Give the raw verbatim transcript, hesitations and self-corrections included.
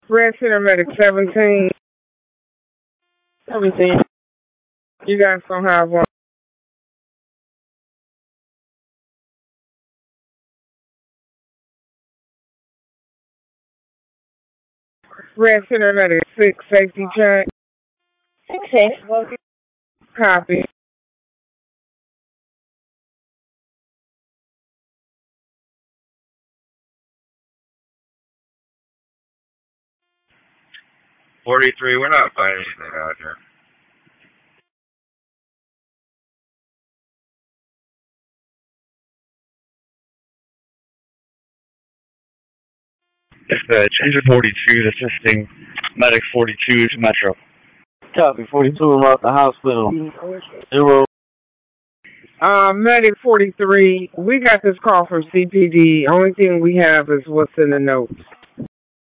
Red Center Medic seventeen. seventeen. You guys don't have one. Red Center Medic six, safety check. six safe. Copy. forty-three, we're not finding anything out here. It's the Ginger forty-two assisting Medic forty-two to Metro. Copy, forty-two, I'm at the hospital. Zero. Uh, Medic forty-three, we got this call from C P D. Only thing we have is what's in the notes.